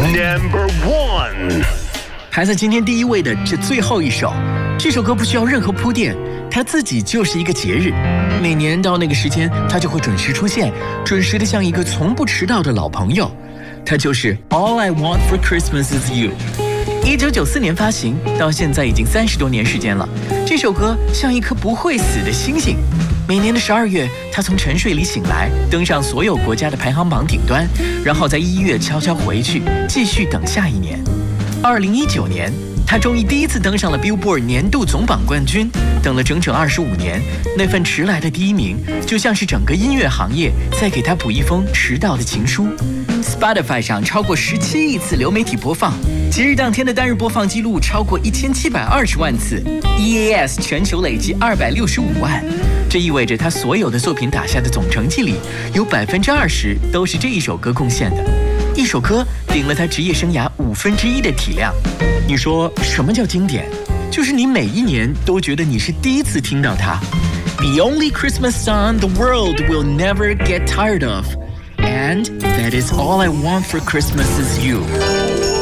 Number 1。 排在今天第一位的这最后一首，这首歌不需要任何铺垫，它自己就是一个节日。每年到那个时间，它就会准时出现，准时的像一个从不迟到的老朋友。它就是 All I Want for Christmas is You。1994年发行，到现在已经30多年时间了。这首歌像一颗不会死的星星，每年的12月，它从沉睡里醒来，登上所有国家的排行榜顶端，然后在1月悄悄回去，继续等下一年。2019年，他终于第一次登上了 Billboard 年度总榜冠军，等了整整25年，那份迟来的第一名，就像是整个音乐行业在给他补一封迟到的情书。Spotify 上超过17亿次流媒体播放，节日当天的单日播放记录超过1720万次 ，EAS 全球累计265万。这意味着他所有的作品打下的总成绩里，有20%都是这一首歌贡献的。一首歌顶了他职业生涯1/5的体量。你说什么叫经典？就是你每一年都觉得你是第一次听到它。The only Christmas song the world will never get tired of, and that is all I want for Christmas is you.